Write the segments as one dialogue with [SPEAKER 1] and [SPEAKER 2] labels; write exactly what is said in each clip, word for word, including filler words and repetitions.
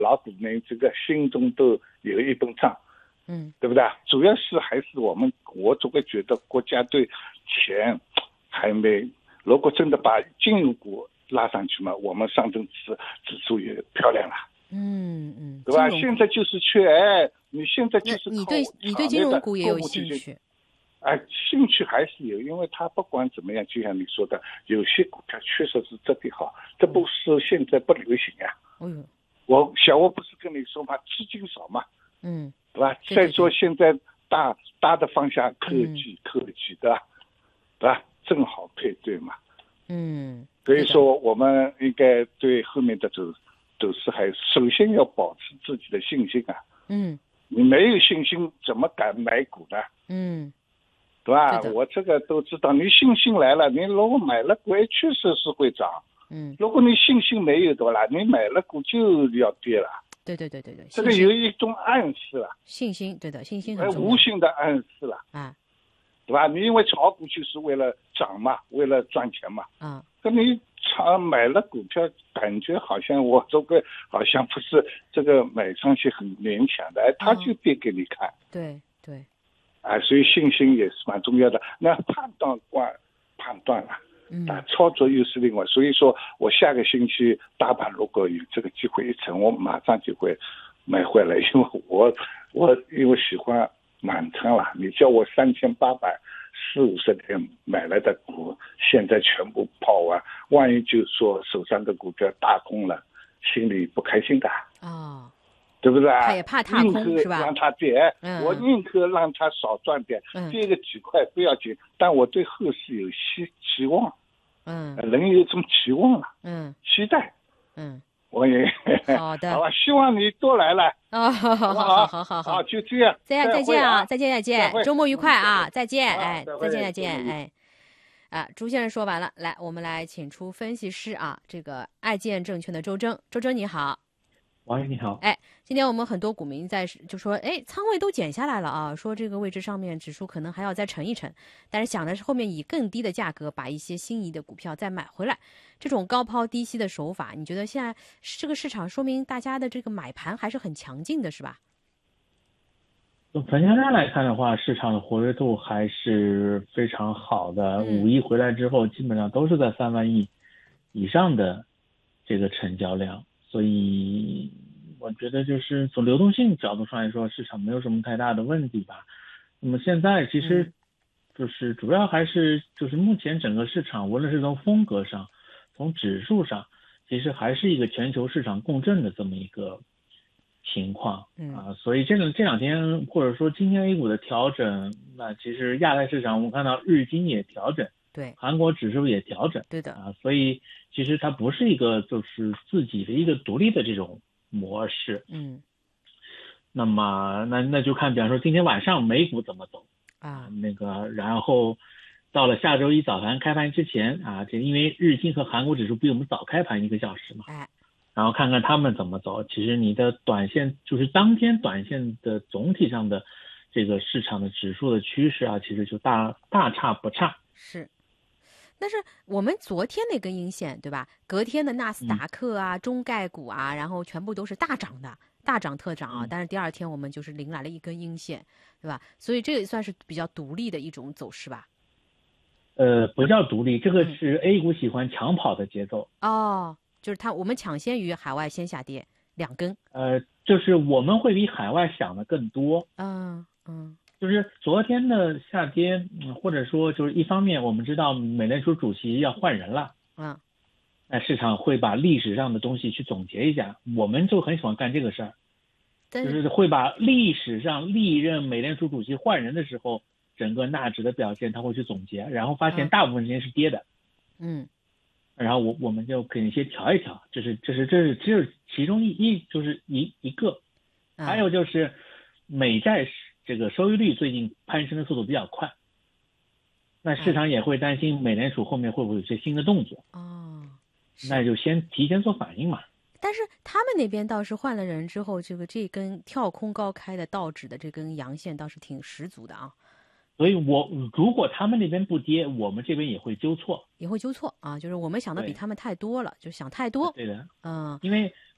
[SPEAKER 1] 老股民这个心中都有一本账，
[SPEAKER 2] 嗯，
[SPEAKER 1] 对不对？主要是还是我们，我总会觉得国家对钱还没，如果真的把金融股拉上去嘛，我们上证指指数也漂亮了。
[SPEAKER 2] 嗯嗯，
[SPEAKER 1] 对吧？现在就是缺，哎，你现在就是
[SPEAKER 2] 你对你对金融股也有兴趣？
[SPEAKER 1] 哎，兴趣还是有，因为它不管怎么样，就像你说的，有些股票确实是质地好，这不是现在不流行呀。
[SPEAKER 2] 嗯，
[SPEAKER 1] 我小我不是跟你说嘛，资金少嘛，
[SPEAKER 2] 嗯，
[SPEAKER 1] 对吧？
[SPEAKER 2] 对对对
[SPEAKER 1] 再说现在大大的方向科技、嗯、科技的，对吧？正好配对嘛。
[SPEAKER 2] 嗯，
[SPEAKER 1] 所以说我们应该对后面的走走势还首先要保持自己的信心啊。
[SPEAKER 2] 嗯，
[SPEAKER 1] 你没有信心怎么敢买股呢？
[SPEAKER 2] 嗯。
[SPEAKER 1] 对吧？我这个都知道，你信心来了，你如果买了股，确实是会涨。
[SPEAKER 2] 嗯，
[SPEAKER 1] 如果你信心没有，对吧？你买了股就要跌了。
[SPEAKER 2] 对对对对对，
[SPEAKER 1] 这个有一种暗示了。
[SPEAKER 2] 信心，对的，信心很重要。
[SPEAKER 1] 无形的暗示了，
[SPEAKER 2] 啊，
[SPEAKER 1] 对吧？你因为炒股就是为了涨嘛，为了赚钱嘛。
[SPEAKER 2] 啊，
[SPEAKER 1] 跟你炒买了股票，感觉好像我这个好像不是这个买上去很勉强的，哎，他就跌给你看。
[SPEAKER 2] 对对。
[SPEAKER 1] 啊，所以信心也是蛮重要的。那判断关判断了，
[SPEAKER 2] 嗯，
[SPEAKER 1] 啊，操作又是另外。所以说我下个星期大盘如果有这个机会一成，我马上就会买回来，因为我我因为喜欢满仓了。你叫我三千八百四五十天买来的股，现在全部抛完，万一就说手上的股票大空了，心里不开心的。
[SPEAKER 2] 啊、哦。
[SPEAKER 1] 对不对？
[SPEAKER 2] 他也怕踏空是吧？
[SPEAKER 1] 让他跌，
[SPEAKER 2] 嗯、
[SPEAKER 1] 我宁可让他少赚点，
[SPEAKER 2] 嗯、
[SPEAKER 1] 跌个几块不要紧，但我对后市有期期望，
[SPEAKER 2] 嗯，
[SPEAKER 1] 人有一种期望了，
[SPEAKER 2] 嗯，
[SPEAKER 1] 期待，
[SPEAKER 2] 嗯，
[SPEAKER 1] 我也
[SPEAKER 2] 好的，
[SPEAKER 1] 好吧，希望你多来了，
[SPEAKER 2] 啊，好好好好好好，
[SPEAKER 1] 就这样，
[SPEAKER 2] 再见再见啊，再见再见，周末愉快啊，再见，哎，
[SPEAKER 1] 再
[SPEAKER 2] 见再见，哎。啊，朱先生说完了，来，我们来请出分析师啊，这个爱建证券的周征，周征你好。
[SPEAKER 3] 王宇你好，
[SPEAKER 2] 哎，今天我们很多股民在就说，哎，仓位都减下来了啊，说这个位置上面指数可能还要再沉一沉，但是想的是后面以更低的价格把一些心仪的股票再买回来，这种高抛低吸的手法，你觉得现在这个市场说明大家的这个买盘还是很强劲的，是吧？
[SPEAKER 3] 从成交量来看的话，市场的活跃度还是非常好的。
[SPEAKER 2] 嗯、
[SPEAKER 3] 五一回来之后，基本上都是在三万亿以上的这个成交量。所以我觉得就是从流动性角度上来说，市场没有什么太大的问题吧。那么现在其实就是主要还是就是目前整个市场，无论是从风格上，从指数上，其实还是一个全球市场共振的这么一个情况啊。所以这个这两天或者说今天 A 股的调整，那其实亚太市场我们看到日经也调整，
[SPEAKER 2] 对，
[SPEAKER 3] 韩国指数也调整，
[SPEAKER 2] 对的
[SPEAKER 3] 啊，所以其实它不是一个就是自己的一个独立的这种模式，
[SPEAKER 2] 嗯，
[SPEAKER 3] 那么那那就看，比方说今天晚上美股怎么走
[SPEAKER 2] 啊，
[SPEAKER 3] 那个然后到了下周一早盘开盘之前啊，这因为日经和韩国指数比我们早开盘一个小时嘛，
[SPEAKER 2] 哎，
[SPEAKER 3] 然后看看他们怎么走。其实你的短线就是当天短线的总体上的这个市场的指数的趋势啊，其实就大大差不差。
[SPEAKER 2] 是。但是我们昨天那根阴线，对吧？隔天的纳斯达克啊、嗯、中概股啊，然后全部都是大涨的，大涨特涨啊。嗯、但是第二天我们就是迎来了一根阴线，对吧？所以这也算是比较独立的一种走势吧。
[SPEAKER 3] 呃，不叫独立，这个是 A 股喜欢抢跑的节奏。
[SPEAKER 2] 嗯、哦，就是它我们抢先于海外先下跌两根。
[SPEAKER 3] 呃，就是我们会比海外想的更多。
[SPEAKER 2] 嗯嗯。
[SPEAKER 3] 就是昨天的下跌，嗯，或者说就是一方面我们知道美联储主席要换人了，
[SPEAKER 2] 嗯，
[SPEAKER 3] 那市场会把历史上的东西去总结一下，我们就很喜欢干这个事儿，就是会把历史上历任美联储主席换人的时候，整个纳指的表现他会去总结，然后发现大部分时间是跌的，
[SPEAKER 2] 嗯，
[SPEAKER 3] 然后我我们就可以先调一调，这是这是这是只有其中一一就是一一个，还有就是美债这个收益率最近攀升的速度比较快，那市场也会担心美联储后面会不会有些新的动作，
[SPEAKER 2] 哦，
[SPEAKER 3] 那就先提前做反应嘛。
[SPEAKER 2] 但是他们那边倒是换了人之后，这个这根跳空高开的道指的这根阳线倒是挺十足的啊。
[SPEAKER 3] 所以我如果他们那边不跌，我们这边也会纠错，
[SPEAKER 2] 也会纠错啊，就是我们想的比他们太多了，就想太多。
[SPEAKER 3] 对的，
[SPEAKER 2] 嗯，
[SPEAKER 3] 因为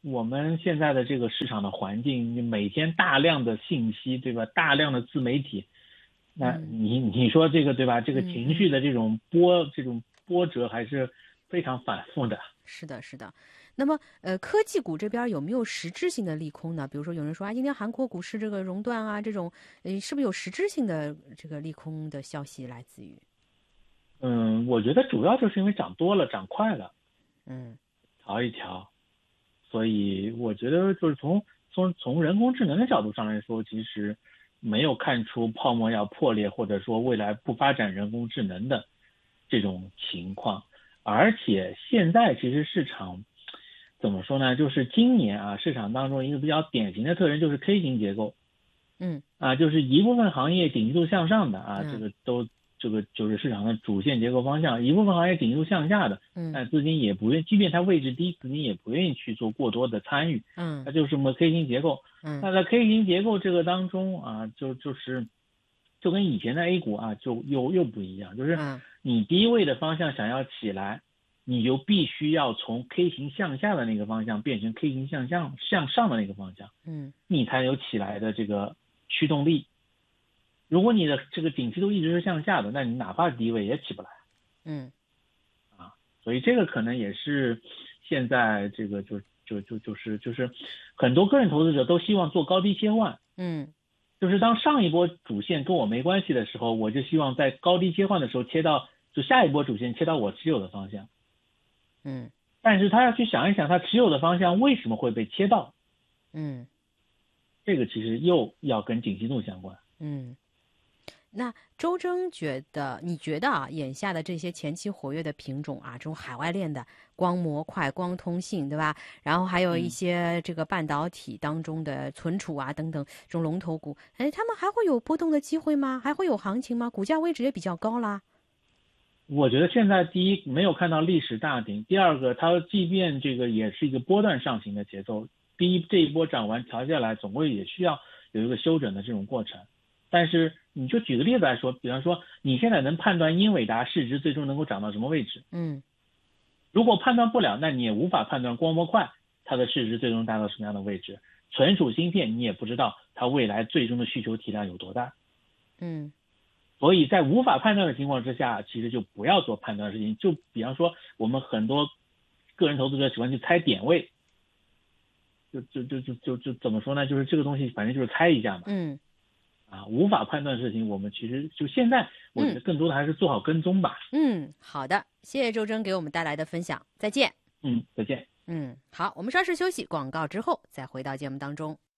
[SPEAKER 3] 我们现在的这个市场的环境，你每天大量的信息，对吧？大量的自媒体，那你你说这个对吧？这个情绪的这种波、嗯、这种波折还是非常反复的。
[SPEAKER 2] 是的，是的。那么，呃，科技股这边有没有实质性的利空呢？比如说，有人说啊，今天韩国股市这个熔断啊，这种，呃，是不是有实质性的这个利空的消息来自于？
[SPEAKER 3] 嗯，我觉得主要就是因为涨多了，涨快了，
[SPEAKER 2] 嗯，
[SPEAKER 3] 调一调，所以我觉得就是从从从人工智能的角度上来说，其实没有看出泡沫要破裂，或者说未来不发展人工智能的这种情况。而且现在其实市场怎么说呢？就是今年啊，市场当中一个比较典型的特征就是 K 型结构，
[SPEAKER 2] 嗯，
[SPEAKER 3] 啊，就是一部分行业景气度向上的啊，
[SPEAKER 2] 嗯、
[SPEAKER 3] 这个都这个就是市场的主线结构方向；一部分行业景气度向下的，
[SPEAKER 2] 嗯，
[SPEAKER 3] 但资金也不愿，即便它位置低，资金也不愿意去做过多的参与，
[SPEAKER 2] 嗯，
[SPEAKER 3] 它就是什么 K 型结构。
[SPEAKER 2] 嗯，
[SPEAKER 3] 那在 K 型结构这个当中啊，就就是就跟以前的 A 股啊，就又又不一样，就是你低位的方向想要起来。你就必须要从 K 型向下的那个方向变成 K 型向上向上的那个方向，
[SPEAKER 2] 嗯，
[SPEAKER 3] 你才有起来的这个驱动力。如果你的这个景气度一直是向下的，那你哪怕低位也起不来。
[SPEAKER 2] 嗯，
[SPEAKER 3] 啊，所以这个可能也是现在这个就就就就是就是很多个人投资者都希望做高低切换。
[SPEAKER 2] 嗯，
[SPEAKER 3] 就是当上一波主线跟我没关系的时候，我就希望在高低切换的时候切到就下一波主线切到我持有的方向。
[SPEAKER 2] 嗯，
[SPEAKER 3] 但是他要去想一想，他持有的方向为什么会被切到？
[SPEAKER 2] 嗯，
[SPEAKER 3] 这个其实又要跟景气度相关。
[SPEAKER 2] 嗯，那周征觉得，你觉得啊，眼下的这些前期活跃的品种啊，这种海外链的光模块、光通信，对吧？然后还有一些这个半导体当中的存储啊等等这种龙头股，哎，他们还会有波动的机会吗？还会有行情吗？股价位置也比较高啦。
[SPEAKER 3] 我觉得现在第一没有看到历史大顶，第二个它即便这个也是一个波段上行的节奏，第一这一波涨完调下来，总归也需要有一个休整的这种过程。但是你就举个例子来说，比方说你现在能判断英伟达市值最终能够涨到什么位置？
[SPEAKER 2] 嗯，
[SPEAKER 3] 如果判断不了，那你也无法判断光模块它的市值最终达到什么样的位置，存储芯片你也不知道它未来最终的需求体量有多大。
[SPEAKER 2] 嗯。
[SPEAKER 3] 所以在无法判断的情况之下，其实就不要做判断的事情。就比方说，我们很多个人投资者喜欢去猜点位，就就就就就就怎么说呢？就是这个东西，反正就是猜一下嘛。
[SPEAKER 2] 嗯。
[SPEAKER 3] 啊，无法判断的事情，我们其实就现在，我觉得更多的还是做好跟踪吧。
[SPEAKER 2] 嗯，好的，谢谢周征给我们带来的分享，再见。
[SPEAKER 3] 嗯，再见。
[SPEAKER 2] 嗯，好，我们稍事休息，广告之后再回到节目当中。